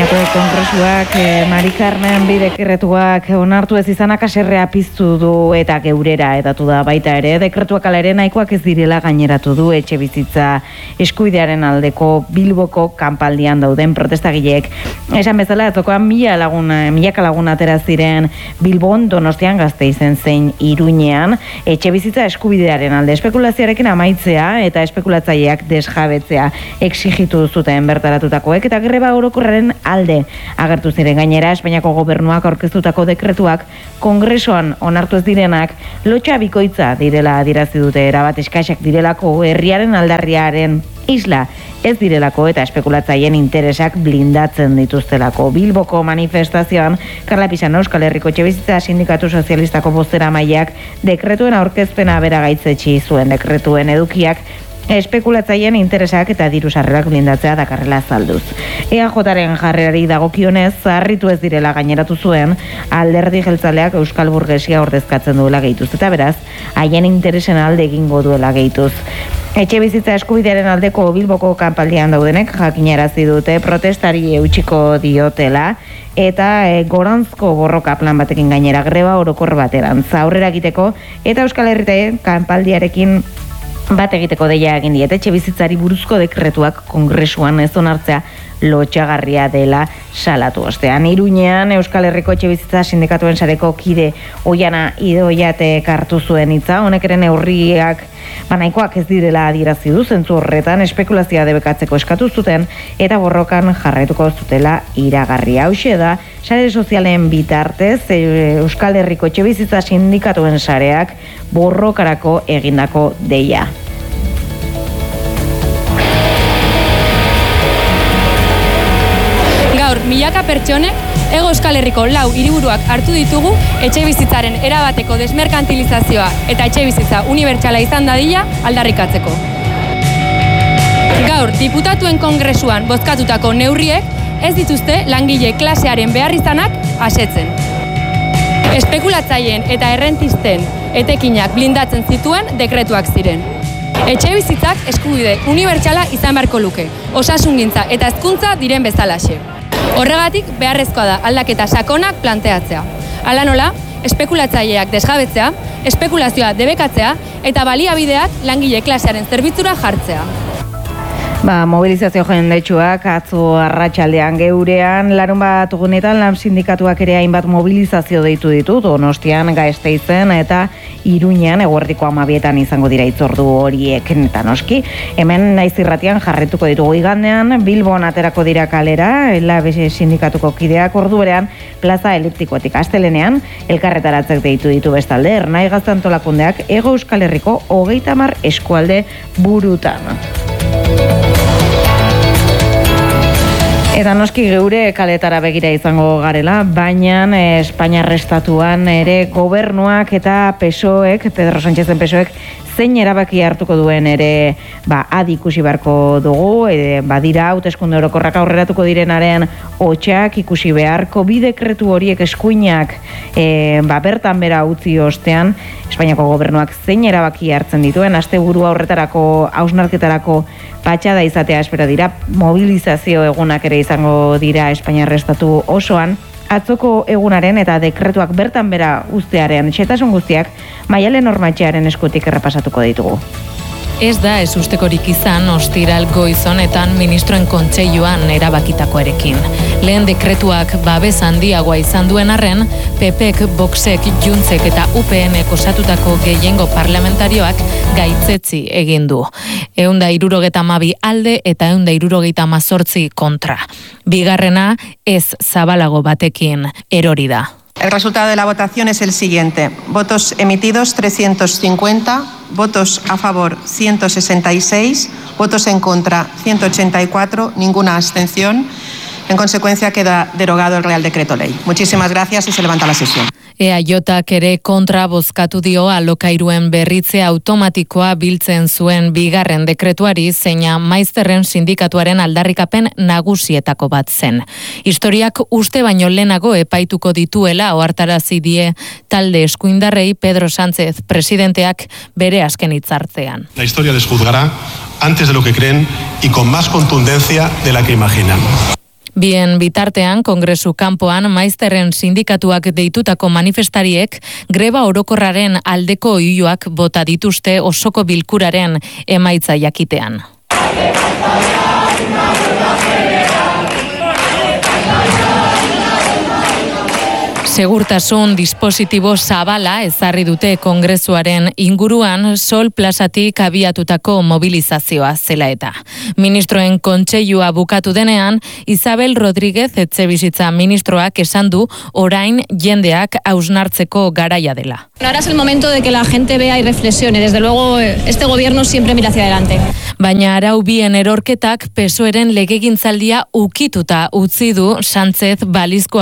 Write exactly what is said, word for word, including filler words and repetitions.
Espainiako Kongresuak eh, Mari Carmen bi dekretuak onartu ez izanak haserrea piztu du eta geurera edatu da baita ere. Dekretuak ala ere nahikoak ez direla gaineratu du etxe bizitza eskubidearen aldeko Bilboko kanpaldian dauden protestagileek. Esan bezala, atzokoan mila lagun, milaka lagun atera ziren Bilbon, Donostian, Gasteizen zein Iruñean, etxe bizitza eskubidearen alde espekulazioarekin amaitzea eta espekulatzaileak desjabetzea exigitu zuten bertaratutakoek eta greba orokorraren alde agertu ziren. Gainera, Espainiako gobernuak aurkeztutako dekretuak Kongresoan onartu ez direnak lotxa bikoitza direla adierazi dute, erabat eskasak direlako, herriaren aldarriaren isla ez direlako eta espekulatzaileen interesak blindatzen dituztelako. Bilboko manifestazioan Karla Pisano Euskal Herriko Etxebizitza Sindikatu Sozialistako bozeramaileak dekretuen aurkezpena bera gaitzetsi zuen. Dekretuen edukiak espekulatzaileen interesak eta diru sarrerak blindatzea dakarrela azalduz. E A Jaren jarrerari dagokionez, harritu ez direla gaineratu zuen, alderdi jeltzaleak euskal burgesia ordezkatzen duela gehituz, eta beraz, haien interesen alde egingo duela gehituz. Etxe bizitza eskubidearen aldeko Bilboko kanpaldian daudenek jakinarazi dute protestari eutxiko diotela eta e, goranzko borroka plan batekin gainera greba orokor bateran aurrera egiteko eta Euskal Herritarren kanpaldiarekin bat egiteko deia egin diete. Etxe bizitzari buruzko dekretuak Kongresuan ez onartzea lotxagarria dela salatu ostean. Iruñean Euskal Herriko Etxebizitza Sindikatuen sareko kide Oiana Idoiatek hartu zuen hitza, honek ere neurriak banaikoak ez direla adierazi du, zentzu horretan espekulazioa debekatzeko eskatu zuten eta borrokan jarraituko zutela iragarri. Hauxe da sare sozialen bitartez Euskal Herriko Etxebizitza Sindikatuen sareak borrokarako egindako deia. Milaka pertsonek Hego Euskal Herriko lau hiriburuak hartu ditugu etxe bizitzaren erabateko desmerkantilizazioa eta etxe bizitza unibertsala izan dadila aldarrikatzeko. Gaur, diputatuen kongresuan bozkatutako neurriek ez dituzte langile klasearen beharrizanak asetzen. Espekulatzaileen eta errentisten etekinak blindatzen zituen dekretuak ziren. Etxe bizitzak eskubide unibertsala izan beharko luke, osasungintza eta hezkuntza diren bezalaxe. Horregatik beharrezkoa da aldaketa sakonak planteatzea. Hala nola, espekulatzaileak desjabetzea, espekulazioa debekatzea eta baliabideak langile klasearen zerbitzura jartzea. Ba, mobilizazio jendetsuak atzo arratsaldean geurean, larun bat gunetan lan sindikatuak ere hainbat mobilizazio deitu ditu, Donostian, Gasteizen eta Iruñean eguerdiko hamabietan izango dira hitzordu horiek eta noski. Hemen Naiz Irratian jarretuko ditugu igandean, Bilbon aterako dira kalera, Lab sindikatuko kideak ordu berean plaza eliptikoetik astelenean, elkarretaratzek deitu ditu bestalde, Ernai Gazte Antolakundeak Hego Euskal Herriko hogeita hamar eskualde burutan. Eta noski geure kaletara begira izango garela, baina Espainiar estatuan ere gobernuak eta P S O Ek, Pedro Sánchezen P S O Ek, zein erabaki hartuko duen ere ba, adi ikusi beharko dugu, e, badira hauteskunde orokorrak aurreratuko direnaren hotxak ikusi beharko bi dekretu horiek eskuinak e, ba, bertan bera utzi ostean, Espainiako gobernuak zein erabaki hartzen dituen, asteburua horretarako hausnarketarako patxada izatea espero dira, mobilizazio egunak ere izango dira Espainiar estatu osoan, atzoko egunaren eta dekretuak bertan bera uztearen xetasun guztiak Maialen Ormatxearen eskutik errepasatuko ditugu. Ez da ez ustekorik izan ostiral goiz honetan ministroen kontseiluan erabakitakoarekin. Lehen dekretuak babes handiagoa izan duen arren, P Pek, Voxek, Juntzek eta U P Nek osatutako gehiengo parlamentarioak gaitzetzi egin du. Ehun eta hirurogeita hamabi alde eta ehun eta hirurogeita hamazortzi kontra. Bigarrena ez zabalago batekin erori da. El resultado de la votación es el siguiente. Votos emitidos trescientos cincuenta, votos a favor ciento sesenta y seis, votos en contra ciento ochenta y cuatro, ninguna abstención. En consecuencia queda derogado el Real Decreto Ley. Muchísimas gracias y se levanta la sesión. E A Jak ere kontra bozkatu dio alokairuen berritze automatikoa biltzen zuen bigarren dekretuari, zeina maizterren sindikatuaren aldarrikapen nagusietako bat zen. Historiak uste baino lehenago epaituko dituela ohartarazi die talde eskuindarrei Pedro Sánchez presidenteak bere azken hitzartzean. La historia les juzgará antes de lo que creen y con más contundencia de la que imaginan. Bien bitartean, Kongresu kanpoan maizterren sindikatuak deitutako manifestariek greba orokorraren aldeko oihuak bota dituzte osoko bilkuraren emaitza jakitean. Segurtasun dispositibo zabala ezarri dute Kongresuaren inguruan Sol plazatik abiatutako mobilizazioa zela eta. Ministroen kontseilua bukatu denean, Isabel Rodríguez etxebizitza ministroak esan du orain jendeak hausnartzeko garaia dela. Ahora es el momento de que la gente vea y reflexione. Desde luego, este gobierno siempre mira hacia adelante. Baina arau bien erorketak P S O E-ren legegintzaldia ukituta utzi du Sánchez balizko